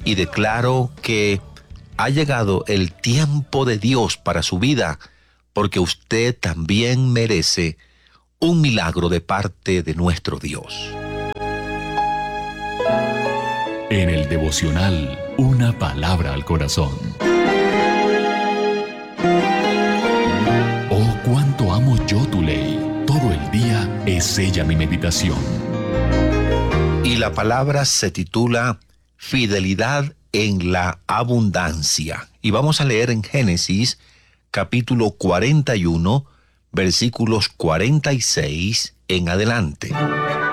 y declaro que ha llegado el tiempo de Dios para su vida, porque usted también merece un milagro de parte de nuestro Dios. En el devocional, una palabra al corazón. Oh, cuánto amo yo tu ley. Todo el día es ella mi meditación. Y la palabra se titula Fidelidad en la abundancia. Y vamos a leer en Génesis, capítulo 41, versículos 46 en adelante.